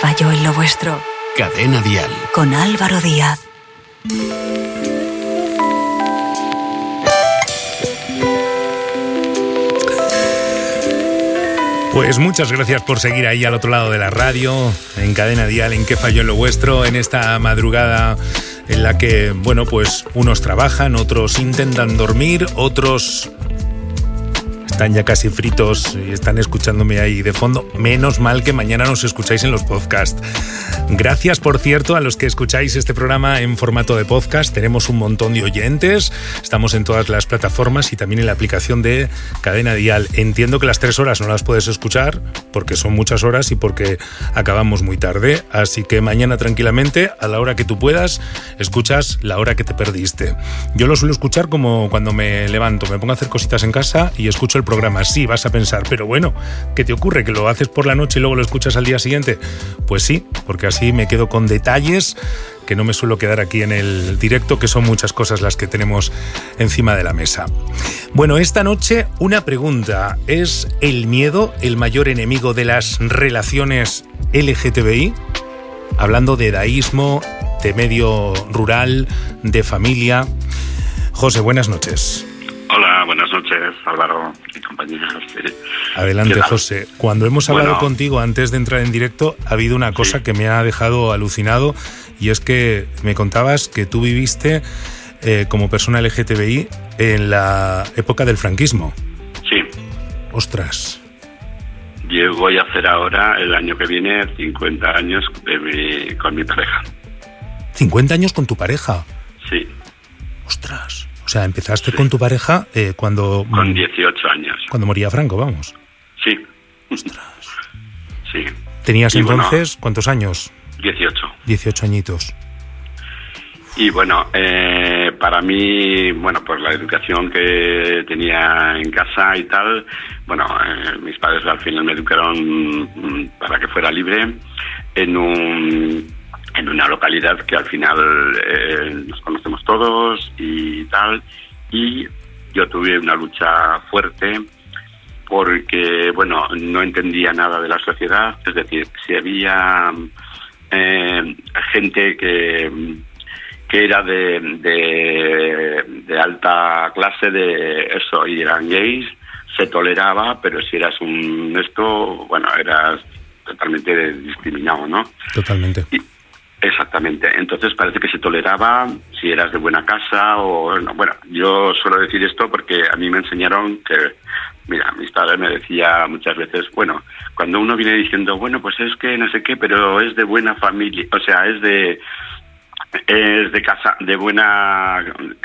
falló en lo vuestro? Cadena Dial. Con Álvaro Díaz. Pues muchas gracias por seguir ahí al otro lado de la radio, en Cadena Dial, en ¿Qué falló en lo vuestro? En esta madrugada en la que, bueno, pues unos trabajan, otros intentan dormir, otros están ya casi fritos y están escuchándome ahí de fondo. Menos mal que mañana nos escucháis en los podcasts. Gracias, por cierto, a los que escucháis este programa en formato de podcast. Tenemos un montón de oyentes. Estamos en todas las plataformas y también en la aplicación de Cadena Dial. Entiendo que las 3 horas no las puedes escuchar porque son muchas horas y porque acabamos muy tarde. Así que mañana tranquilamente, a la hora que tú puedas, escuchas la hora que te perdiste. Yo lo suelo escuchar como cuando me levanto, me pongo a hacer cositas en casa y escucho el programa. Sí, vas a pensar, pero bueno, ¿qué te ocurre? ¿Que lo haces por la noche y luego lo escuchas al día siguiente? Pues sí, porque así me quedo con detalles que no me suelo quedar aquí en el directo, que son muchas cosas las que tenemos encima de la mesa. Bueno, esta noche una pregunta. ¿Es el miedo el mayor enemigo de las relaciones LGTBI? Hablando de daísmo, de medio rural, de familia. José, buenas noches. Hola, buenas noches, Álvaro y compañeros. Adelante, José. Cuando hemos hablado contigo antes de entrar en directo, ha habido una cosa que me ha dejado alucinado, y es que me contabas que tú viviste como persona LGTBI en la época del franquismo. Sí. Ostras. Yo voy a hacer ahora, el año que viene, 50 años con mi pareja. ¿50 años con tu pareja? Sí. Ostras. O sea, empezaste con tu pareja cuando... Con 18 años. Cuando moría Franco, vamos. Sí. Ostras. Sí. ¿Tenías entonces cuántos años? 18. 18 añitos. Y bueno, para mí, bueno, pues la educación que tenía en casa y tal, bueno, mis padres al final me educaron para que fuera libre en una localidad que al final nos conocemos todos y tal, y yo tuve una lucha fuerte porque, bueno, no entendía nada de la sociedad, es decir, si había gente que era de alta clase, de eso, y eran gays, se toleraba, pero si eras bueno, eras totalmente discriminado, ¿no? Totalmente. Exactamente. Entonces parece que se toleraba si eras de buena casa o... Bueno, yo suelo decir esto porque a mí me enseñaron que... Mira, mis padres me decían muchas veces, bueno, cuando uno viene diciendo, bueno, pues es que no sé qué, pero es de buena familia, o sea, es de casa, de buena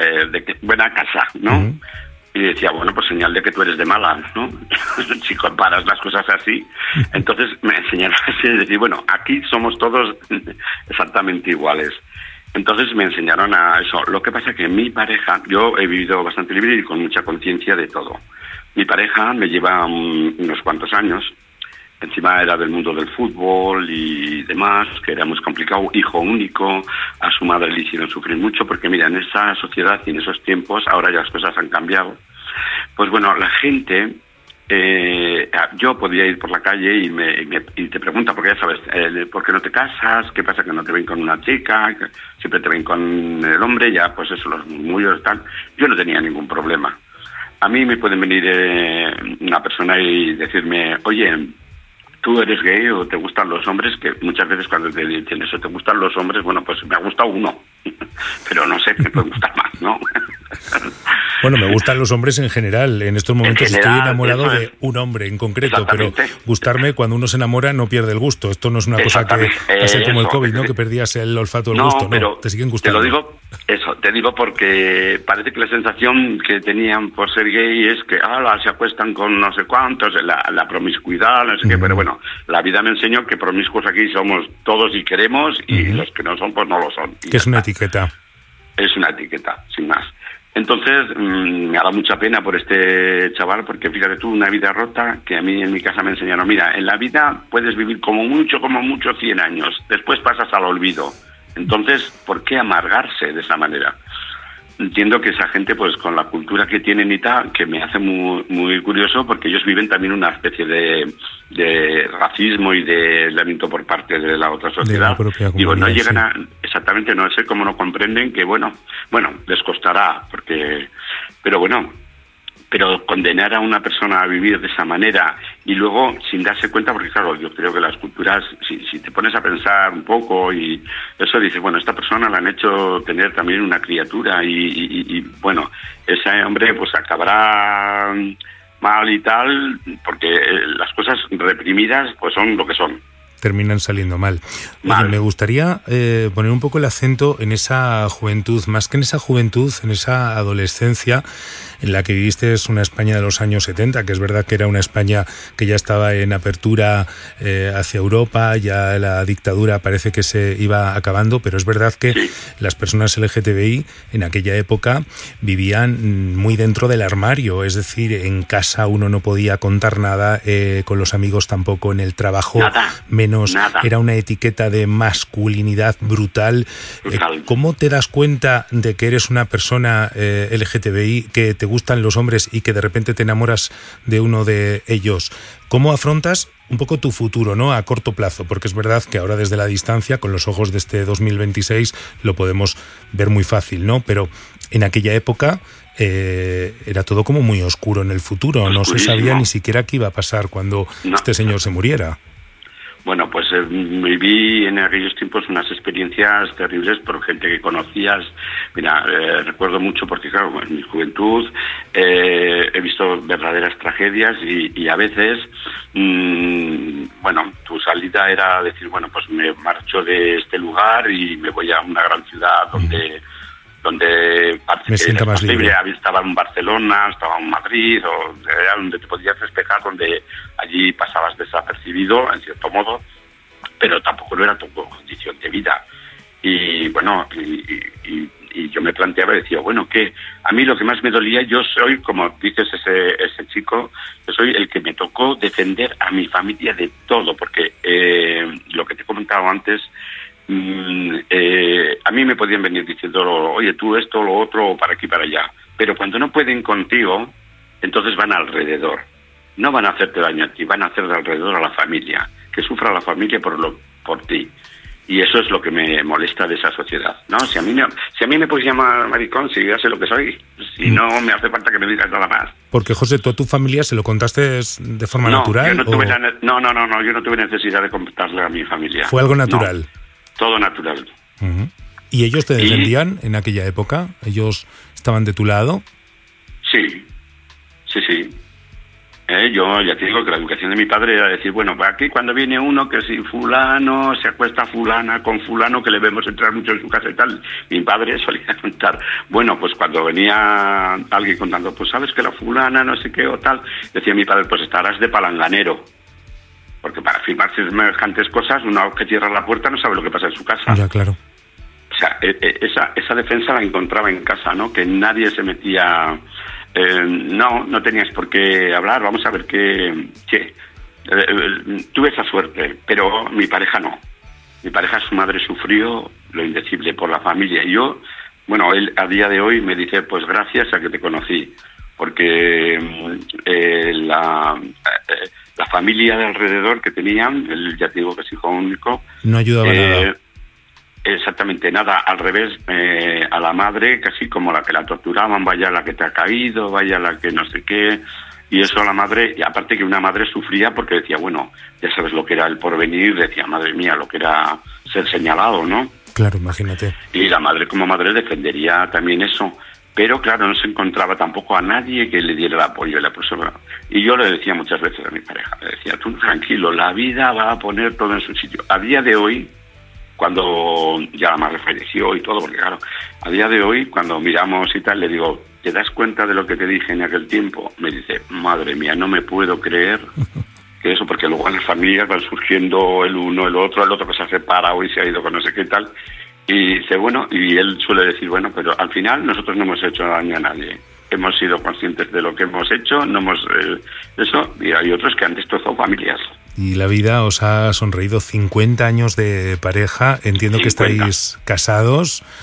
casa, ¿no? Uh-huh. Y decía, bueno, pues señal de que tú eres de mala, ¿no? Si comparas las cosas así. Entonces me enseñaron así, es decir, bueno, aquí somos todos exactamente iguales. Entonces me enseñaron a eso. Lo que pasa es que mi pareja, yo he vivido bastante libre y con mucha conciencia de todo. Mi pareja me lleva unos cuantos años. Encima era del mundo del fútbol y demás, que era muy complicado, hijo único, a su madre le hicieron sufrir mucho, porque mira, en esa sociedad y en esos tiempos, ahora ya las cosas han cambiado, pues bueno, la gente, yo podía ir por la calle y te pregunta, porque ya sabes, ¿por qué no te casas? ¿Qué pasa que no te ven con una chica? Siempre te ven con el hombre, ya pues eso, los murmullos y tal. Yo no tenía ningún problema. A mí me pueden venir una persona y decirme, oye, ¿tú eres gay o te gustan los hombres? Que muchas veces cuando te dicen eso, ¿te gustan los hombres? Bueno, pues me ha gustado uno, pero no sé, me puede gustar más, ¿no? Bueno, me gustan los hombres en general. En estos momentos estoy enamorado de un hombre en concreto, pero gustarme, cuando uno se enamora, no pierde el gusto. Esto no es una cosa que pase como el COVID, ¿no? Que perdías el olfato del gusto, ¿no? Te siguen gustando. Te digo porque parece que la sensación que tenían por ser gay es que se acuestan con no sé cuántos, la promiscuidad, no sé qué, pero bueno, la vida me enseñó que promiscuos aquí somos todos y queremos, y los que no son, pues no lo son. Que es una etiqueta. Es una etiqueta, sin más. Entonces, me da mucha pena por este chaval, porque fíjate tú, una vida rota, que a mí en mi casa me enseñaron, mira, en la vida puedes vivir como mucho 100 años, después pasas al olvido. Entonces, ¿por qué amargarse de esa manera? entiendo que esa gente, pues con la cultura que tienen y tal, que me hace muy, muy curioso, porque ellos viven también una especie de racismo y de aislamiento por parte de la otra sociedad. Digo, no llegan a... Exactamente, no sé cómo no comprenden que, bueno, les costará, pero bueno... Pero condenar a una persona a vivir de esa manera y luego sin darse cuenta, porque claro, yo creo que las culturas, si te pones a pensar un poco y eso dices, bueno, esta persona la han hecho tener también una criatura y bueno, ese hombre pues acabará mal y tal, porque las cosas reprimidas pues son lo que son. Terminan saliendo mal. Oye, me gustaría poner un poco el acento en esa juventud, más que en esa juventud, en esa adolescencia en la que viviste una España de los años 70, que es verdad que era una España que ya estaba en apertura hacia Europa, ya la dictadura parece que se iba acabando, pero es verdad que las personas LGTBI en aquella época vivían muy dentro del armario, es decir, en casa uno no podía contar nada, con los amigos tampoco, en el trabajo menos, era una etiqueta de masculinidad brutal. ¿Cómo te das cuenta de que eres una persona LGTBI, que te gustan los hombres y que de repente te enamoras de uno de ellos? ¿Cómo afrontas un poco tu futuro, ¿no?, a corto plazo? Porque es verdad que ahora desde la distancia, con los ojos de este 2026, lo podemos ver muy fácil, ¿no? Pero en aquella época era todo como muy oscuro en el futuro. No se sabía ni siquiera qué iba a pasar cuando este señor se muriera. Bueno, pues viví en aquellos tiempos unas experiencias terribles por gente que conocías. Mira, recuerdo mucho porque, claro, en mi juventud he visto verdaderas tragedias y a veces, bueno, tu salida era decir, bueno, pues me marcho de este lugar y me voy a una gran ciudad donde me sienta más libre. Estaba en Barcelona, estaba en Madrid, o era donde te podías despejar, donde allí pasabas desapercibido, en cierto modo, pero tampoco no era tu condición de vida. Y bueno, y yo me planteaba y decía, bueno, que a mí lo que más me dolía, yo soy, como dices ese chico, yo soy el que me tocó defender a mi familia de todo, porque lo que te he comentado antes, a mí me podían venir diciendo, oye, tú esto, lo otro, o para aquí, para allá. Pero cuando no pueden contigo, entonces van alrededor. No van a hacerte daño a ti, van a hacer de alrededor a la familia. Que sufra la familia por ti. Y eso es lo que me molesta de esa sociedad, ¿no? Si a mí me puedes llamar maricón, si ya sé lo que soy. Si no me hace falta que me digas nada más. Porque, José, ¿tú a tu familia se lo contaste de forma natural? Yo no tuve necesidad de contarle a mi familia. ¿Fue algo natural? No. Todo natural. Uh-huh. ¿Y ellos te defendían en aquella época? ¿Ellos estaban de tu lado? Sí. Yo ya te digo que la educación de mi padre era decir, bueno, pues aquí cuando viene uno que si fulano se acuesta fulana con fulano, que le vemos entrar mucho en su casa y tal, mi padre solía contar, bueno, pues cuando venía alguien contando, pues sabes que la fulana no sé qué o tal, decía mi padre, pues estarás de palanganero. Porque para firmar semejantes cosas, uno que cierra la puerta no sabe lo que pasa en su casa. Ya, claro. O sea, esa defensa la encontraba en casa, ¿no? Que nadie se metía... no tenías por qué hablar, vamos a ver qué tuve esa suerte, pero mi pareja no. Mi pareja, su madre sufrió lo indecible por la familia. Y yo, bueno, él a día de hoy me dice, pues gracias a que te conocí, porque la familia de alrededor que tenían, él ya te digo que es hijo único, no ayudaba nada. Exactamente nada, al revés, a la madre casi como la que la torturaban, vaya la que te ha caído, vaya la que no sé qué, y eso a la madre, y aparte que una madre sufría porque decía, bueno, ya sabes lo que era el porvenir, decía, madre mía, lo que era ser señalado, ¿no? Claro, imagínate. Y la madre como madre defendería también eso, pero claro, no se encontraba tampoco a nadie que le diera el apoyo y la persona. Y yo le decía muchas veces a mi pareja, le decía, tú tranquilo, la vida va a poner todo en su sitio. A día de hoy, cuando ya la madre falleció y todo, porque claro, a día de hoy, cuando miramos y tal, le digo, ¿te das cuenta de lo que te dije en aquel tiempo? Me dice, madre mía, no me puedo creer que eso, porque luego en las familias van surgiendo el uno, el otro que se ha separado y se ha ido con no sé qué tal, y dice, bueno, y él suele decir, bueno, pero al final nosotros no hemos hecho daño a nadie. Hemos sido conscientes de lo que hemos hecho, no hemos eso, y hay otros que han destrozado familias. Y la vida os ha sonreído. 50 años de pareja, entiendo 50. Que estáis casados.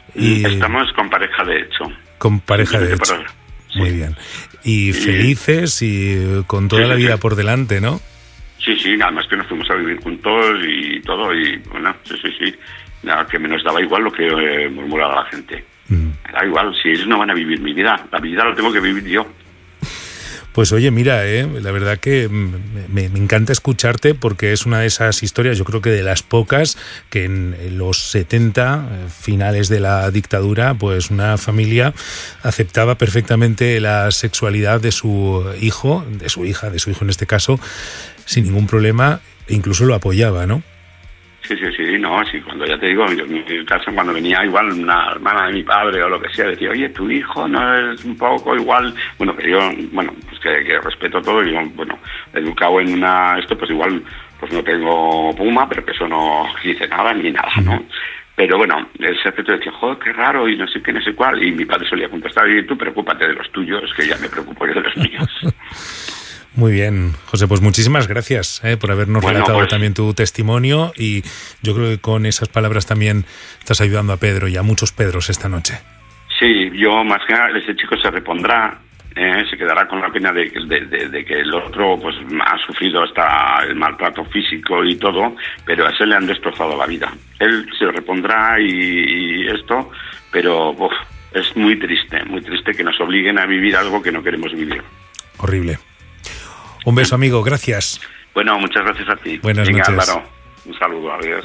Y estamos con pareja, de hecho. Con pareja, de hecho. Sí. Muy bien. Y felices y con toda la vida por delante, ¿no? Sí, además que nos fuimos a vivir juntos y todo, y bueno, sí. Nada, que me nos daba igual lo que murmuraba la gente. Me da igual, si ellos no van a vivir mi vida, la vida la tengo que vivir yo. Pues oye, mira, la verdad que me encanta escucharte, porque es una de esas historias, yo creo que de las pocas, que en los 70, finales de la dictadura, pues una familia aceptaba perfectamente la sexualidad de su hijo, de su hija, de su hijo en este caso, sin ningún problema, e incluso lo apoyaba, ¿no? Sí, cuando ya te digo, en mi casa, cuando venía igual una hermana de mi padre o lo que sea, decía, oye, tu hijo no es un poco igual, bueno, que yo, pues que respeto todo, y yo, educado en pues igual, pues no tengo puma, pero que eso no dice nada ni nada, ¿no? Pero bueno, ese aspecto decía, joder, qué raro, y no sé qué, no sé cuál, y mi padre solía contestar, y tú preocúpate de los tuyos, que ya me preocupo yo de los míos. Muy bien, José, pues muchísimas gracias por habernos relatado también tu testimonio, y yo creo que con esas palabras también estás ayudando a Pedro y a muchos Pedros esta noche. Sí, yo más que nada, ese chico se repondrá, se quedará con la pena de que el otro pues ha sufrido hasta el maltrato físico y todo, pero a ese le han destrozado la vida. Él se repondrá y esto, pero es muy triste que nos obliguen a vivir algo que no queremos vivir. Horrible. Un beso, amigo, gracias. Bueno, muchas gracias a ti. Buenas noches. Álvaro, un saludo, adiós.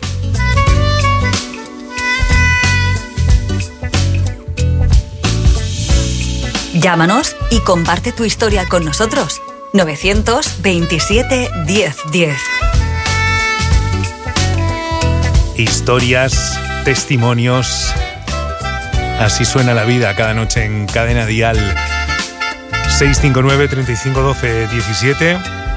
Llámanos y comparte tu historia con nosotros. 927 1010. Historias, testimonios. Así suena la vida cada noche en Cadena Dial. 659 35 12 17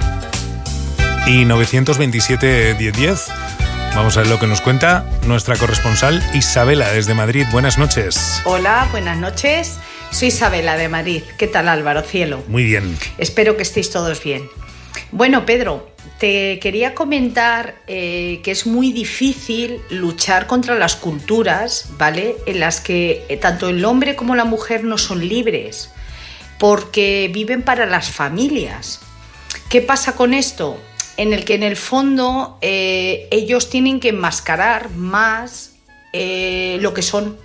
y 927 1010. Vamos a ver lo que nos cuenta nuestra corresponsal Isabela desde Madrid. Buenas noches. Hola, buenas noches. Soy Isabela de Madrid. ¿Qué tal, Álvaro Cielo? Muy bien. Espero que estéis todos bien. Bueno, Pedro, te quería comentar que es muy difícil luchar contra las culturas, ¿vale?, en las que tanto el hombre como la mujer no son libres, porque viven para las familias. ¿Qué pasa con esto? En el que en el fondo ellos tienen que enmascarar más lo que son.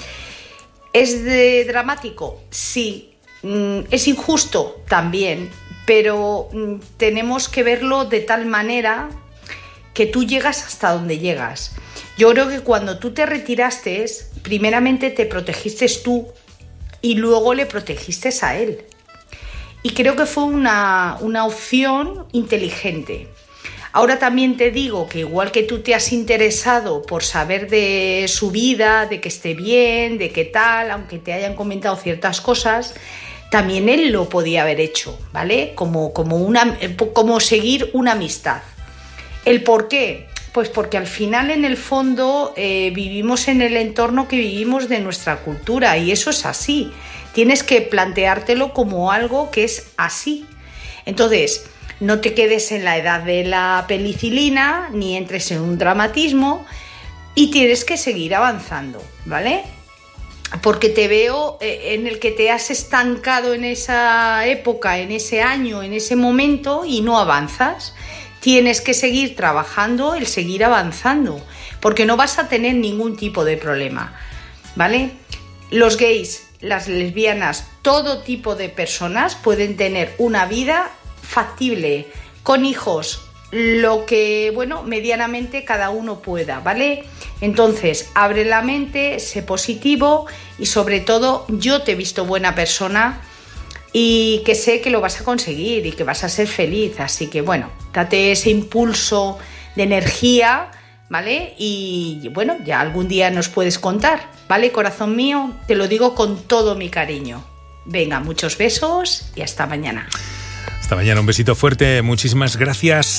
¿Es dramático? Sí. ¿Es injusto? También. Pero tenemos que verlo de tal manera que tú llegas hasta donde llegas. Yo creo que cuando tú te retiraste, primeramente te protegiste tú, y luego le protegiste a él. Y creo que fue una opción inteligente. Ahora también te digo que igual que tú te has interesado por saber de su vida, de que esté bien, de qué tal, aunque te hayan comentado ciertas cosas, también él lo podía haber hecho, ¿vale? Como seguir una amistad. ¿El por qué? Pues porque al final, en el fondo, vivimos en el entorno que vivimos de nuestra cultura, y eso es así. Tienes que planteártelo como algo que es así. Entonces, no te quedes en la edad de la penicilina, ni entres en un dramatismo, y tienes que seguir avanzando, ¿vale? Porque te veo en el que te has estancado en esa época, en ese año, en ese momento, y no avanzas. Tienes que seguir trabajando, el seguir avanzando, porque no vas a tener ningún tipo de problema, ¿vale? Los gays, las lesbianas, todo tipo de personas pueden tener una vida factible, con hijos, lo que, medianamente cada uno pueda, ¿vale? Entonces, abre la mente, sé positivo, y sobre todo, yo te he visto buena persona, y que sé que lo vas a conseguir y que vas a ser feliz. Así que date ese impulso de energía, ¿vale? Y ya algún día nos puedes contar, ¿vale, corazón mío? Te lo digo con todo mi cariño. Venga, muchos besos y hasta mañana. Hasta mañana, un besito fuerte, muchísimas gracias.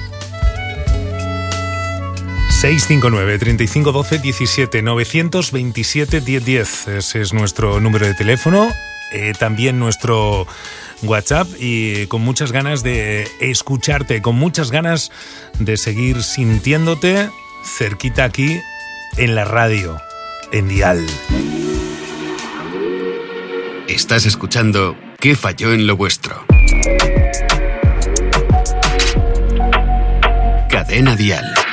659 35 12 17 927 1010. Ese es nuestro número de teléfono. También nuestro WhatsApp, y con muchas ganas de escucharte, con muchas ganas de seguir sintiéndote cerquita aquí en la radio, en Dial. Estás escuchando ¿Qué falló en lo vuestro? Cadena Dial.